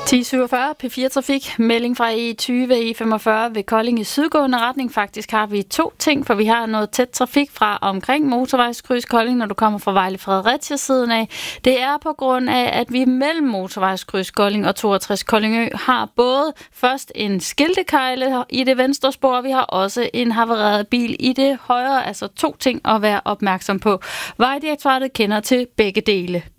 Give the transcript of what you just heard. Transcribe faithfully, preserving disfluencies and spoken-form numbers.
ti syvogfyrre P fire Trafik. Melding fra E tyve E femogfyrre ved Kolding i sydgående retning. Faktisk har vi to ting, for vi har noget tæt trafik fra omkring motorvejskryds Kolding, når du kommer fra Vejle Fredericia siden af. Det er på grund af, at vi mellem motorvejskryds Kolding og toogtres Koldingø har både først en skiltekejle i det venstre spor, og vi har også en havareret bil i det højre. Altså to ting at være opmærksom på. Vejdirektoratet kender til begge dele.